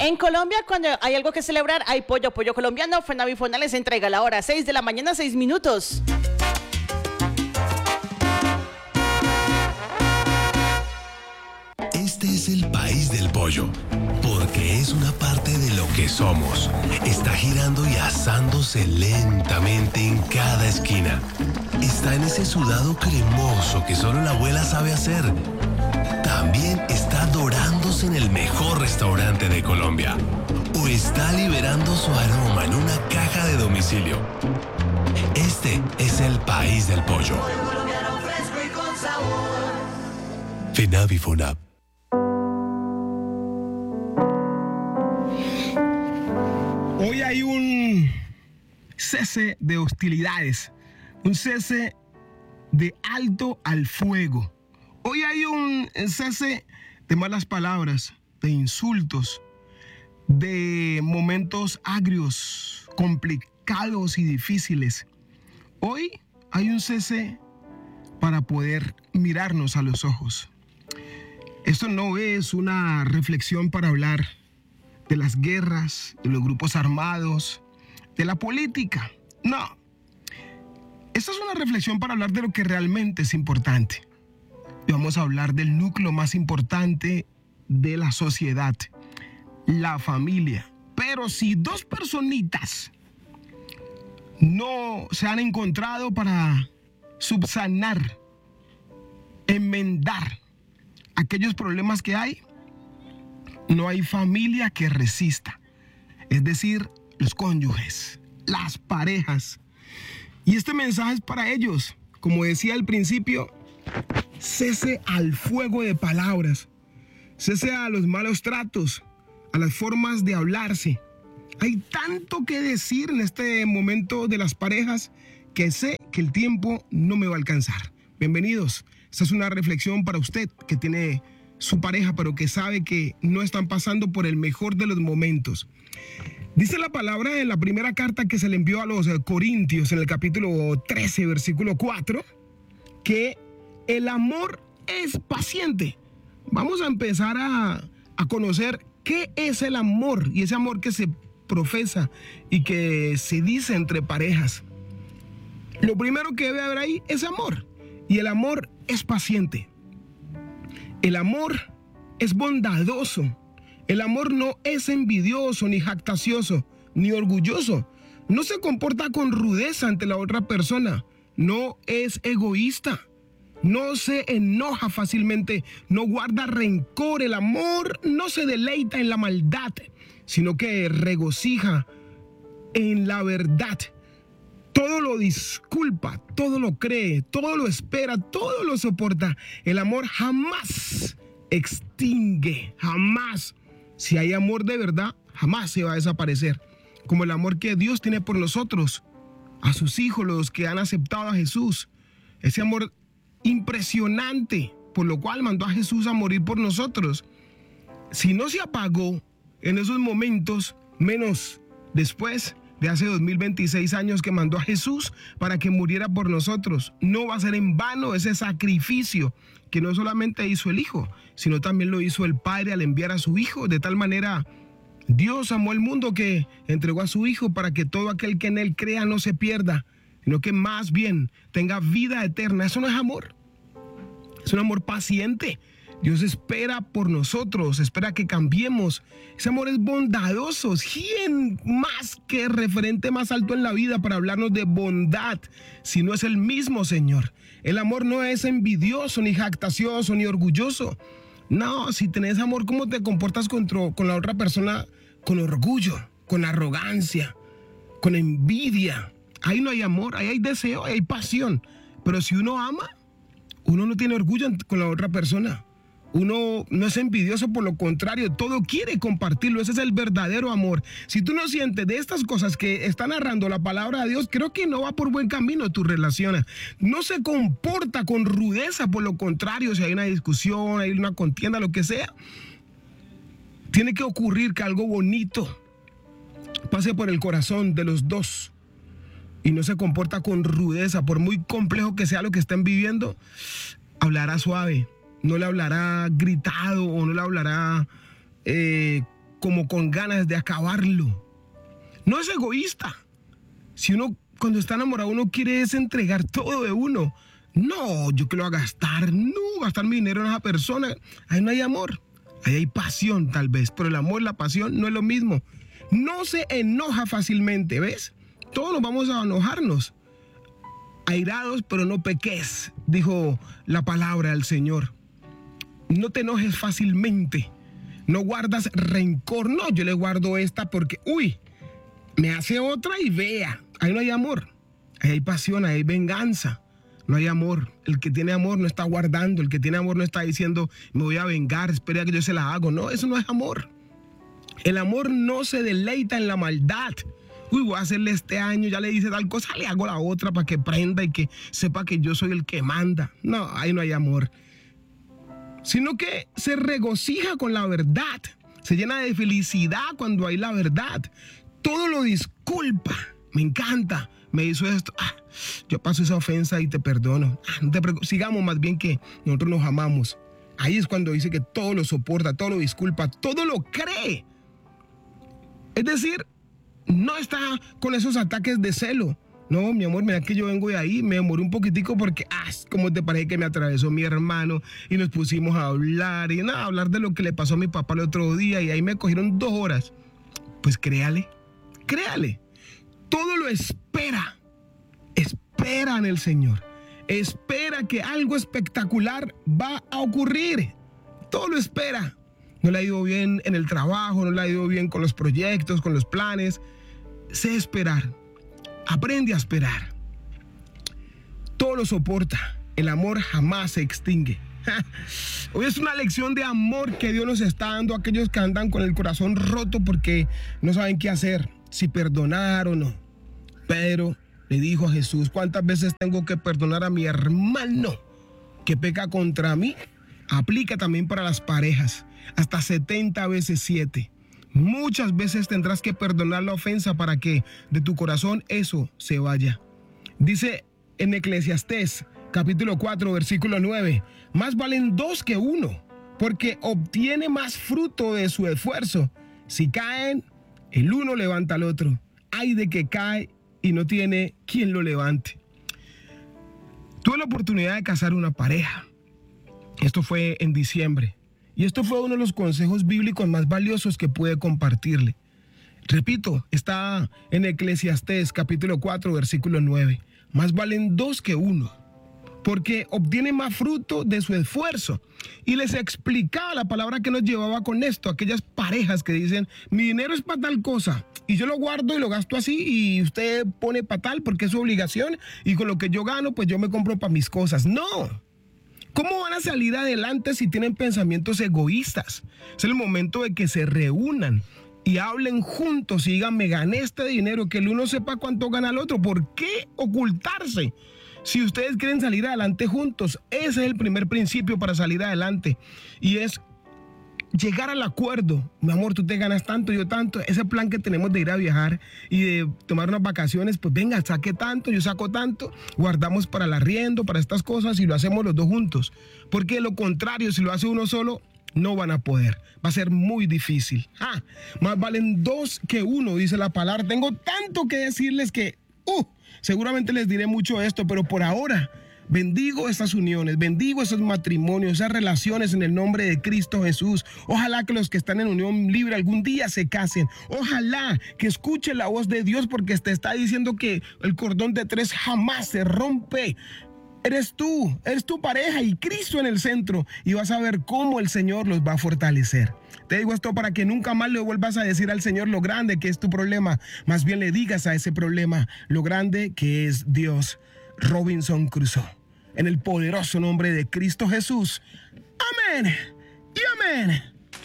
En Colombia, cuando hay algo que celebrar, hay pollo colombiano. Fenavifona les entrega la hora 6 de la mañana, 6 minutos. Este es el país del pollo, porque es una parte de lo que somos. Está girando y asándose lentamente en cada esquina. Está en ese sudado cremoso que solo la abuela sabe hacer. También está dorándose en el mejor restaurante de Colombia. O está liberando su aroma en una caja de domicilio. Este es el país del pollo. Pollo colombiano fresco y con sabor. Fenavifona. Hoy hay un cese de hostilidades, un cese de alto al fuego. Hoy hay un cese de malas palabras, de insultos, de momentos agrios, complicados y difíciles. Hoy hay un cese para poder mirarnos a los ojos. Esto no es una reflexión para hablar de las guerras, de los grupos armados, de la política. No. Esta es una reflexión para hablar de lo que realmente es importante. Y vamos a hablar del núcleo más importante de la sociedad, la familia. Pero si dos personitas no se han encontrado para subsanar, enmendar aquellos problemas que hay, no hay familia que resista. Es decir, los cónyuges, las parejas. Y este mensaje es para ellos. Como decía al principio, cese al fuego de palabras. Cese a los malos tratos, a las formas de hablarse. Hay tanto que decir en este momento de las parejas que sé que el tiempo no me va a alcanzar. Bienvenidos. Esta es una reflexión para usted que tiene su pareja, pero que sabe que no están pasando por el mejor de los momentos. Dice la palabra en la primera carta que se le envió a los Corintios, en el capítulo 13, versículo 4, que el amor es paciente. Vamos a empezar a conocer qué es el amor, y ese amor que se profesa y que se dice entre parejas. Lo primero que debe haber ahí es amor, y el amor es paciente. El amor es bondadoso. El amor no es envidioso, ni jactancioso, ni orgulloso. No se comporta con rudeza ante la otra persona. No es egoísta. No se enoja fácilmente. No guarda rencor. El amor no se deleita en la maldad, sino que regocija en la verdad. Todo lo disculpa, todo lo cree, todo lo espera, todo lo soporta. El amor jamás extingue, jamás. Si hay amor de verdad, jamás se va a desaparecer. Como el amor que Dios tiene por nosotros, a sus hijos, los que han aceptado a Jesús. Ese amor impresionante, por lo cual mandó a Jesús a morir por nosotros. Si no se apagó en esos momentos, menos después de hace 2026 años que mandó a Jesús para que muriera por nosotros. No va a ser en vano ese sacrificio que no solamente hizo el Hijo, sino también lo hizo el Padre al enviar a su Hijo. De tal manera, Dios amó al mundo que entregó a su Hijo para que todo aquel que en Él crea no se pierda, sino que más bien tenga vida eterna. Eso no es amor, es un amor paciente. Dios espera por nosotros, espera que cambiemos. Ese amor es bondadoso. ¿Quién más que referente más alto en la vida para hablarnos de bondad si no es el mismo Señor? El amor no es envidioso, ni jactancioso, ni orgulloso. No, si tenés amor, ¿cómo te comportas con la otra persona? Con orgullo, con arrogancia, con envidia. Ahí no hay amor, ahí hay deseo, ahí hay pasión. Pero si uno ama, uno no tiene orgullo con la otra persona. Uno no es envidioso, por lo contrario, todo quiere compartirlo. Ese es el verdadero amor. Si tú no sientes de estas cosas que está narrando la palabra de Dios, creo que no va por buen camino tu relación. No se comporta con rudeza, por lo contrario, si hay una discusión, hay una contienda, lo que sea, tiene que ocurrir que algo bonito pase por el corazón de los dos. Y no se comporta con rudeza, por muy complejo que sea lo que estén viviendo, hablará suave. No le hablará gritado o no le hablará como con ganas de acabarlo. No es egoísta. Si uno cuando está enamorado uno quiere es entregar todo de uno. No, yo que lo voy a gastar. No, gastar mi dinero en esa persona. Ahí no hay amor. Ahí hay pasión tal vez. Pero el amor y la pasión no es lo mismo. No se enoja fácilmente, ¿ves? Todos nos vamos a enojarnos. Airados, pero no peques, dijo la palabra del Señor. No te enojes fácilmente. No guardas rencor. No, yo le guardo esta porque, me hace otra y vea. Ahí no hay amor. Ahí hay pasión, ahí hay venganza. No hay amor. El que tiene amor no está guardando. El que tiene amor no está diciendo, me voy a vengar, espera que yo se la hago. No, eso no es amor. El amor no se deleita en la maldad. Voy a hacerle este año, ya le dice tal cosa, le hago la otra para que prenda y que sepa que yo soy el que manda. No, ahí no hay amor. Sino que se regocija con la verdad. Se llena de felicidad cuando hay la verdad. Todo lo disculpa. Me encanta. Me hizo esto. Yo paso esa ofensa y te perdono. No te preocupes. Sigamos más bien que nosotros nos amamos. Ahí es cuando dice que todo lo soporta, todo lo disculpa, todo lo cree. Es decir, no está con esos ataques de celo. No, mi amor, mira que yo vengo de ahí, me demoré un poquitico porque, ¿cómo te parece que me atravesó mi hermano? Y nos pusimos a hablar, y nada, hablar de lo que le pasó a mi papá el otro día, y ahí me cogieron 2 horas. Pues créale. Todo lo espera en el Señor. Espera que algo espectacular va a ocurrir. Todo lo espera. No le ha ido bien en el trabajo, no le ha ido bien con los proyectos, con los planes. Sé esperar. Aprende a esperar. Todo lo soporta. El amor jamás se extingue. Hoy es una lección de amor que Dios nos está dando a aquellos que andan con el corazón roto porque no saben qué hacer, si perdonar o no. Pedro le dijo a Jesús, ¿cuántas veces tengo que perdonar a mi hermano que peca contra mí? Aplica también para las parejas, hasta 70 veces 7. Muchas veces tendrás que perdonar la ofensa para que de tu corazón eso se vaya. Dice en Eclesiastés, capítulo 4, versículo 9, más valen 2 que 1, porque obtiene más fruto de su esfuerzo. Si caen, el uno levanta al otro. Ay de que cae y no tiene quien lo levante. Tuve la oportunidad de casar una pareja. Esto fue en diciembre. Y esto fue uno de los consejos bíblicos más valiosos que pude compartirle. Repito, está en Eclesiastés capítulo 4, versículo 9. Más valen 2 que 1, porque obtiene más fruto de su esfuerzo. Y les explicaba la palabra que nos llevaba con esto, aquellas parejas que dicen, mi dinero es para tal cosa, y yo lo guardo y lo gasto así, y usted pone para tal porque es su obligación, y con lo que yo gano, pues yo me compro para mis cosas. No. ¿Cómo van a salir adelante si tienen pensamientos egoístas? Es el momento de que se reúnan y hablen juntos y digan, me gané este dinero, que el uno sepa cuánto gana el otro. ¿Por qué ocultarse? Si ustedes quieren salir adelante juntos, ese es el primer principio para salir adelante. Y es llegar al acuerdo. Mi amor, tú te ganas tanto, yo tanto. Ese plan que tenemos de ir a viajar y de tomar unas vacaciones, pues venga, saque tanto, yo saco tanto. Guardamos para el arriendo, para estas cosas y lo hacemos los dos juntos. Porque de lo contrario, si lo hace uno solo, no van a poder. Va a ser muy difícil. Más valen 2 que 1, dice la palabra. Tengo tanto que decirles que seguramente les diré mucho esto, pero por ahora bendigo estas uniones, bendigo esos matrimonios, esas relaciones en el nombre de Cristo Jesús. Ojalá que los que están en unión libre algún día se casen. Ojalá que escuchen la voz de Dios, porque te está diciendo que el cordón de 3 jamás se rompe. Eres tu pareja y Cristo en el centro, y vas a ver cómo el Señor los va a fortalecer. Te digo esto para que nunca más le vuelvas a decir al Señor lo grande que es tu problema. Más bien le digas a ese problema lo grande que es Dios. Robinson Crusoe. En el poderoso nombre de Cristo Jesús. Amén y amén.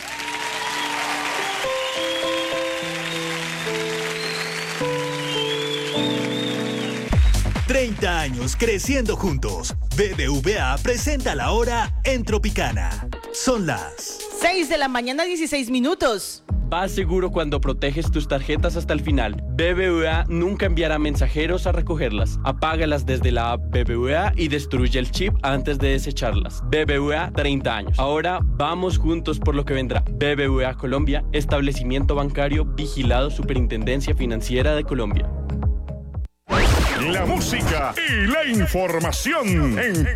¡30 años creciendo juntos! BBVA presenta la hora en Tropicana. Son las 6 de la mañana, 16 minutos. vas seguro cuando proteges tus tarjetas hasta el final. BBVA nunca enviará mensajeros a recogerlas. Apágalas desde la app BBVA y destruye el chip antes de desecharlas. BBVA, 30 años. Ahora vamos juntos por lo que vendrá. BBVA Colombia, establecimiento bancario vigilado Superintendencia Financiera de Colombia. La música y la información en